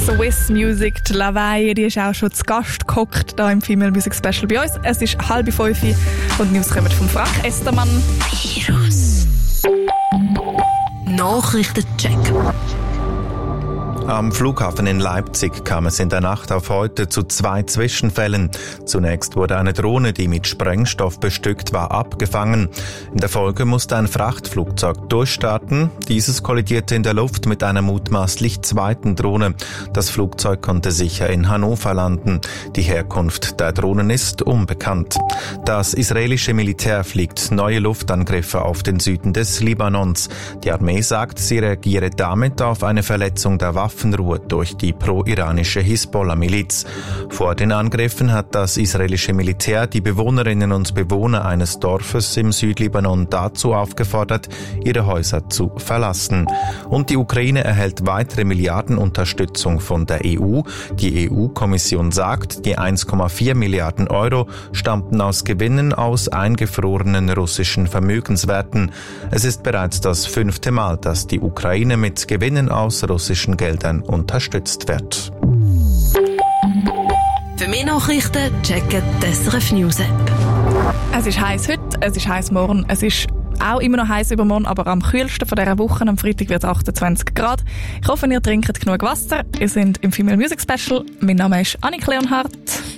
Swiss Music, die Lawaai, die ist auch schon zu Gast gehockt hier im Female Music Special bei uns. Es ist 4:30 und die News kommen von Frank Estermann. Virus. Nachrichtencheck. Am Flughafen in Leipzig kam es in der Nacht auf heute zu 2 Zwischenfällen. Zunächst wurde eine Drohne, die mit Sprengstoff bestückt war, abgefangen. In der Folge musste ein Frachtflugzeug durchstarten. Dieses kollidierte in der Luft mit einer mutmaßlich zweiten Drohne. Das Flugzeug konnte sicher in Hannover landen. Die Herkunft der Drohnen ist unbekannt. Das israelische Militär fliegt neue Luftangriffe auf den Süden des Libanons. Die Armee sagt, sie reagiere damit auf eine Verletzung der Waffenruhe durch die pro-iranische Hisbollah-Miliz. Vor den Angriffen hat das israelische Militär die Bewohnerinnen und Bewohner eines Dorfes im Südlibanon dazu aufgefordert, ihre Häuser zu verlassen. Und die Ukraine erhält weitere Milliardenunterstützung von der EU. Die EU-Kommission sagt, die 1,4 Milliarden Euro stammten aus Gewinnen aus eingefrorenen russischen Vermögenswerten. Es ist bereits das 5. Mal, dass die Ukraine mit Gewinnen aus russischen Geldern unterstützt wird. Für mehr Nachrichten checken die SRF News App. Es ist heiß heute, es ist heiß morgen, es ist auch immer noch heiß übermorgen, aber am kühlsten von dieser Woche, am Freitag wird es 28 Grad. Ich hoffe, ihr trinkt genug Wasser. Ihr seid im Female Music Special. Mein Name ist Annik Leonhardt.